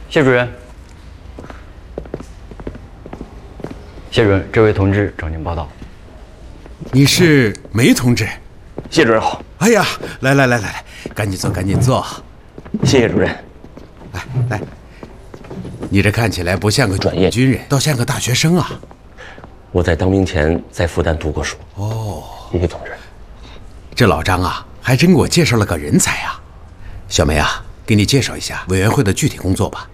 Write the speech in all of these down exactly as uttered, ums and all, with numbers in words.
谢主任。谢主任，这位同志找您报道。 你是梅同志？ 谢主任好。 哎呀，来来来来来，赶紧坐，赶紧坐。 谢谢主任。 来来，你这看起来不像个专业军人，倒像个大学生啊。 我在当兵前在复旦读过书。 哦， 谢谢同志。 这老张啊，还真给我介绍了个人才啊。小梅啊，给你介绍一下委员会的具体工作吧。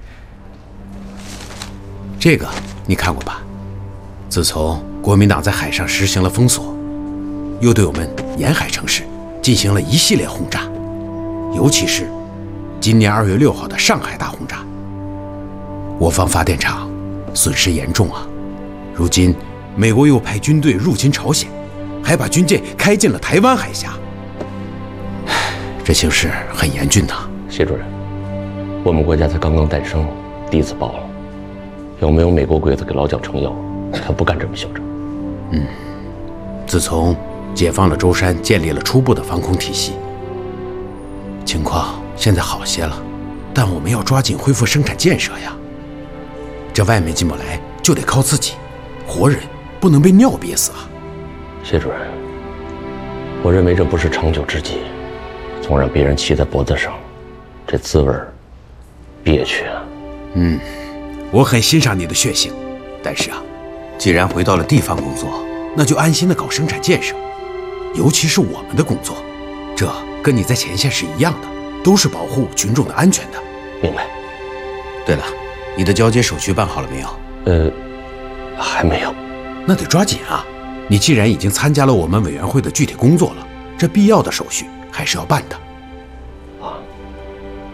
这个你看过吧？自从国民党在海上实行了封锁，又对我们沿海城市进行了一系列轰炸，尤其是今年二月六号的上海大轰炸，我方发电厂损失严重啊。如今美国又派军队入侵朝鲜，还把军舰开进了台湾海峡，这形势很严峻呐。 谢主任，我们国家才刚刚诞生，第一次爆了，有没有美国鬼子给老蒋撑腰？他不敢这么嚣张。 嗯，自从解放了舟山，建立了初步的防空体系，情况现在好些了，但我们要抓紧恢复生产建设呀。这外面进不来，就得靠自己，活人不能被尿憋死啊。 谢主任，我认为这不是长久之计，总让别人骑在脖子上，这滋味憋屈啊。 嗯，我很欣赏你的血性，但是啊，既然回到了地方工作，那就安心的搞生产建设，尤其是我们的工作，这跟你在前线是一样的，都是保护群众的安全的。 明白。 对了，你的交接手续办好了没有？ 呃，还没有。 那得抓紧啊！你既然已经参加了我们委员会的具体工作了，这必要的手续还是要办的。